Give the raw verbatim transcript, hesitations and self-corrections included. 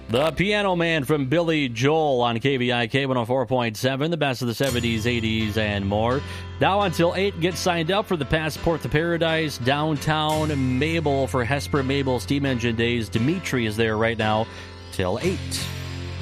The Piano Man from Billy Joel on K B I K one oh four point seven, the best of the seventies, eighties, and more. Now until eight, get signed up for the Passport to Paradise downtown Mabel for Hesper Mabel Steam Engine Days. Dimitri is there right now till eight.